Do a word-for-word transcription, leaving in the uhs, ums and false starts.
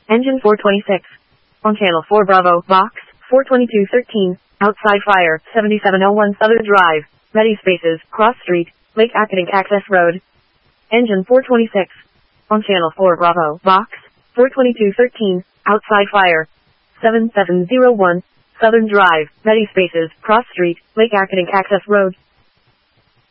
Engine four twenty-six. On channel four Bravo, box, four twenty-two thirteen, outside fire, seventy-seven oh one Southern Drive, ready spaces, cross street, Lake Acadink access road. Engine four twenty-six. On channel four Bravo, box, four twenty-two thirteen, outside fire, seven seven oh one, Southern Drive, ready spaces, cross street, Lake Acadink access road.